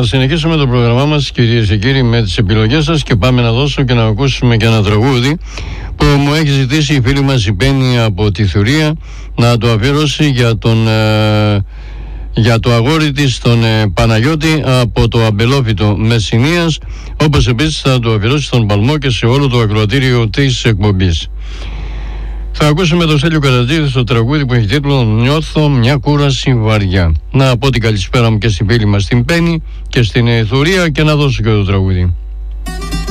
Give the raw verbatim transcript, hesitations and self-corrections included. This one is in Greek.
Θα συνεχίσουμε το πρόγραμμά μας, κυρίες και κύριοι, με τις επιλογές σας και πάμε να δώσω και να ακούσουμε και ένα τραγούδι που μου έχει ζητήσει η φίλη μας η Πέννη από τη Θουρία να το αφιερώσει για τον ε, για το αγόρι της, τον ε, Παναγιώτη από το Αμπελόφυτο Μεσσηνίας, όπως επίσης θα το αφιερώσει στον Παλμό και σε όλο το ακροατήριο της εκπομπής. Θα ακούσουμε το Στέλιο Καρατζίδη στο τραγούδι που έχει τίτλο «Νιώθω μια κούραση βαριά». Να πω την καλησπέρα μου και στην φίλη μας την Πέννη και στην Θουρία και να δώσω και το τραγούδι.